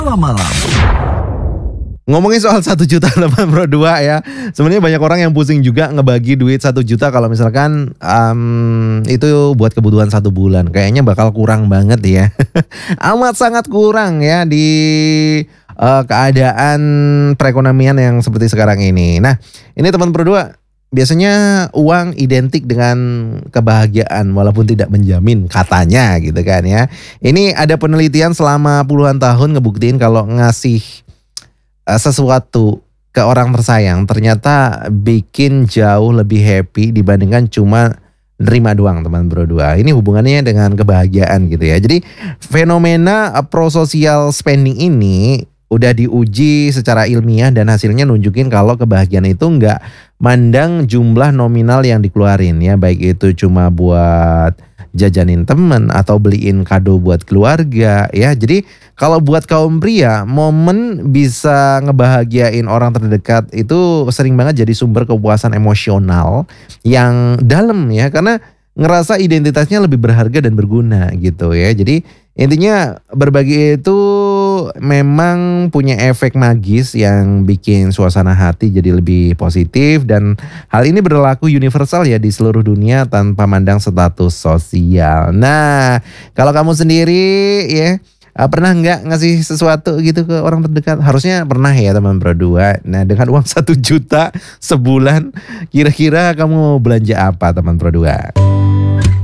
Malam. Ngomongin soal 1 juta teman Pro 2 ya. Sebenarnya banyak orang yang pusing juga ngebagi duit 1 juta kalau misalkan itu buat kebutuhan 1 bulan. Kayaknya bakal kurang banget ya. Amat sangat kurang ya di keadaan perekonomian yang seperti sekarang ini. Nah, ini teman Pro 2, biasanya uang identik dengan kebahagiaan walaupun tidak menjamin katanya gitu kan ya. Ini ada penelitian selama puluhan tahun ngebuktiin kalau ngasih sesuatu ke orang tersayang ternyata bikin jauh lebih happy dibandingkan cuma nerima doang teman Bro 2. Ini hubungannya dengan kebahagiaan gitu ya. Jadi fenomena prosocial spending ini udah diuji secara ilmiah dan hasilnya nunjukin kalau kebahagiaan itu nggak mandang jumlah nominal yang dikeluarin ya. Baik itu cuma buat jajanin temen atau beliin kado buat keluarga ya. Jadi kalau buat kaum pria, momen bisa ngebahagiain orang terdekat itu sering banget jadi sumber kepuasan emosional yang dalam ya, karena ngerasa identitasnya lebih berharga dan berguna gitu ya. Jadi intinya berbagi itu memang punya efek magis yang bikin suasana hati jadi lebih positif, dan hal ini berlaku universal ya di seluruh dunia tanpa mandang status sosial. Nah, kalau kamu sendiri ya pernah nggak ngasih sesuatu gitu ke orang terdekat? Harusnya pernah ya teman Pro 2. Nah, dengan uang 1 juta sebulan, kira-kira kamu belanja apa teman Pro 2?